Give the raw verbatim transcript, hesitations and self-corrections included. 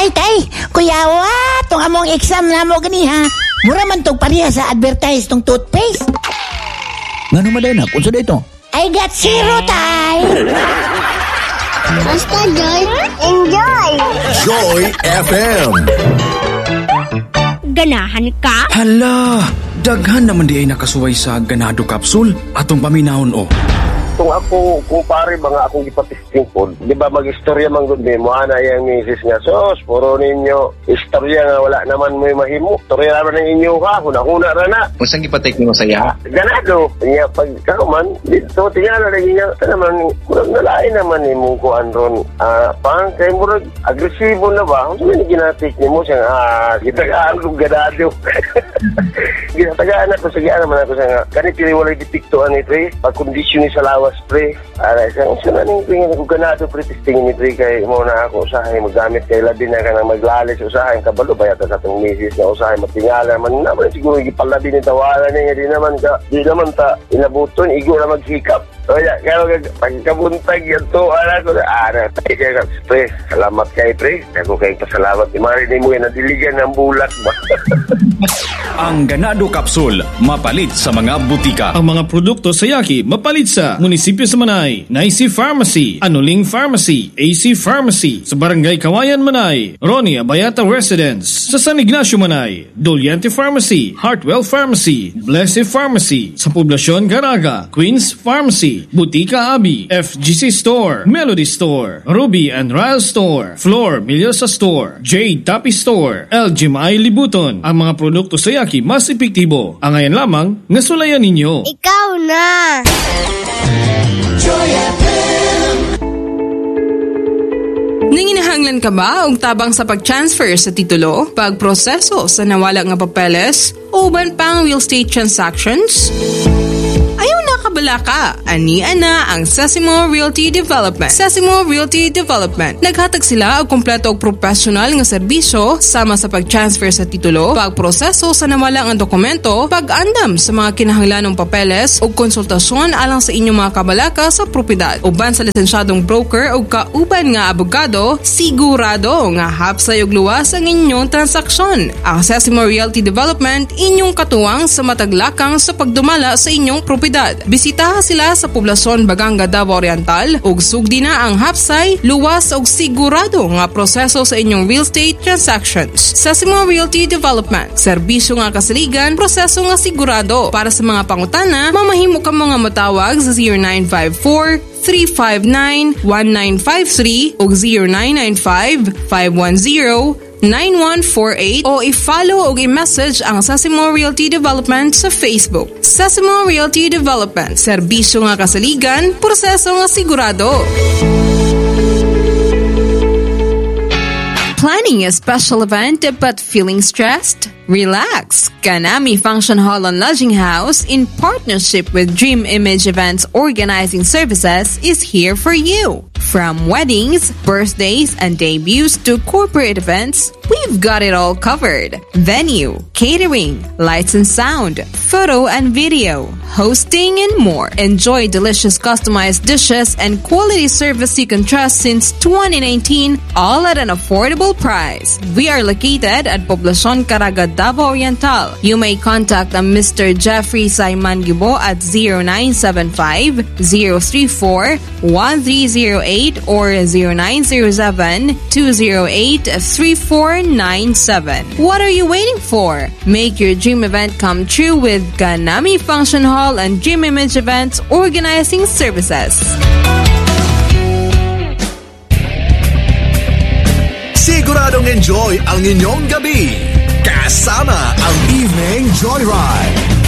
Ay, tay, kuyawa, tong among exam na mo gani ha. Mura man tong pariha sa advertise tong toothpaste. Nga naman na, kung saan ito? I got zero, tay. Basta Joy, enjoy! Joy F M. Ganahan ka? Hala, daghan naman di ay nakasuway sa ganado capsule atong paminahon o. Kung ako, kung pare ba nga akong ipatisting po, di ba mag-istorya man gud mo, ana yung misis nga, sos, puro ninyo, istorya nga wala naman mo mahimo. Istorya naman ng inyo ha, huna-huna na na. Kung saan ipatik mo saya? Ganado. Nga, pag kaman, dito, tingnan na rin niya, naman, kurang nalain naman ni mong kuan ron. Ah, pang, kay murag, agresibo na ba? Kung saan ginatik ni mo siya, ah, gitagaan kong ganado. Ginatagaan ako, sagaan naman ako siya nga, kanit kiniwalay dipiktuan ni Pre, pag-kondisyon ni sa lawas, Pre. Aray, siya, siya na ning tingin ako ganado, Pre, testingin ni Pre, kay mo na ako usahay, maggamit kay labi na ka na maglalis, usahay, kabalo, bayata sa itong misis na usahay, matingala naman naman, siguro ipalabi ni tawalan niya, di naman ka, di naman ta, inabuton, igo na maghikap. O ya, kaya pagkabuntag yan to, anak ko na, ah, natay ka, Pre, salamat kay Pre, ako kay pasalamat, imarinig mo yan, nadiligan ng bulat ba? Ang ganado capsule, mapalit sa mga butika. Ang mga produkto sa Yaki, mapalit sa Munisipyo sa Manay, Naisi Pharmacy, Anuling Pharmacy, A C Pharmacy, sa Barangay Kawayan, Manay, Ronnie Abayata Residence, sa San Ignacio, Manay, Doliante Pharmacy, Hartwell Pharmacy, Blessed Pharmacy, sa Poblasyon Garaga, Queens Pharmacy, Butika Abi, F G C Store, Melody Store, Ruby and Ryle Store, Floor Milyosa Store, Jade Tapi Store, L G M I Libuton. Ang mga produkto sa Yaki mas epektibo. Ang ayan lamang nasulayan ninyo. Ikaw na! Joy F M. Nanginahanglan ka ba og tabang sa pag-transfer sa titulo, pagproseso sa nawala nga papeles, o uban pang real estate transactions? Ayaw na kabala ka. Ania na ang Sesimo Realty Development. Sesimo Realty Development. Naghatag sila og kompleto og professional nga serbisyo sama sa pag-transfer sa titulo, pagproseso sa nawala nga dokumento, pag-andam sa mga kinahanglanong papeles ug konsultasyon alang sa inyong mga kabalaka sa propiedad. Uban sa lisensyadong broker ug kauban nga abogado, sigurado nga hapsay ug luwas ang inyong transaksyon. Ang Sesimo Realty Development inyong katuwang sa mataglakang sa pagdumala sa inyong propiedad. Bisitaha sila sa Poblasyon Baganga, Davao Oriental ug sugdi na ang hapsay, luwas ug sigurado nga proseso sa inyong real estate transactions. Sesimo Realty Development. Serbisyo nga kasaligan, proseso nga sigurado. Para sa mga pangutana, mamahimo ka mga matawag sa zero nine five four, three five nine, one nine five three ug zero nine nine five, five one zero, nine one four eight o i-follow o i-message ang Sesimo Realty Development sa Facebook. Sesimo Realty Development. Serbisyo nga kasaligan, proseso nga sigurado. Planning a special event but feeling stressed? Relax! Kanami Function Hall and Lodging House, in partnership with Dream Image Events Organizing Services, is here for you. From weddings, birthdays, and debuts to corporate events, we've got it all covered. Venue, catering, lights and sound, photo and video, hosting, and more. Enjoy delicious customized dishes and quality service you can trust since twenty nineteen, all at an affordable price. We are located at Poblacion Caraga, Davao Oriental. You may contact a Mister Jeffrey Simon Gibo at zero nine seven five, zero three four, one three zero eight or zero nine zero seven, two zero eight, three four nine seven. What are you waiting for? Make your dream event come true with Ganami Function Hall and Dream Image Events Organizing Services. Siguradong enjoy ang inyong gabi kasama ang Evening Joyride.